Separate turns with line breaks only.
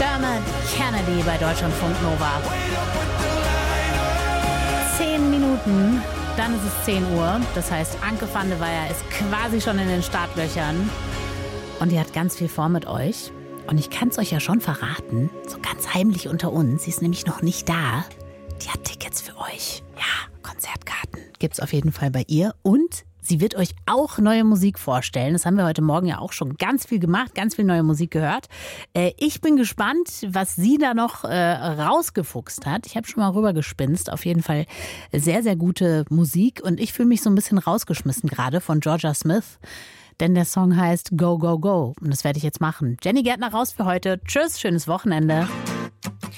Dermot Kennedy bei Deutschlandfunk Nova. 10 Minuten, dann ist es 10 Uhr. Das heißt, Anke van der Weyer ist quasi schon in den Startlöchern. Und die hat ganz viel vor mit euch. Und ich kann es euch ja schon verraten, so ganz heimlich unter uns. Sie ist nämlich noch nicht da. Die hat Tickets für euch. Ja, Konzertkarten gibt's auf jeden Fall bei ihr. Und sie wird euch auch neue Musik vorstellen. Das haben wir heute Morgen ja auch schon ganz viel gemacht, ganz viel neue Musik gehört. Ich bin gespannt, was sie da noch rausgefuchst hat. Ich habe schon mal rübergespinst. Auf jeden Fall sehr, sehr gute Musik. Und ich fühle mich so ein bisschen rausgeschmissen gerade von Georgia Smith. Denn der Song heißt Go, Go, Go. Und das werde ich jetzt machen. Jenny Gärtner raus für heute. Tschüss, schönes Wochenende.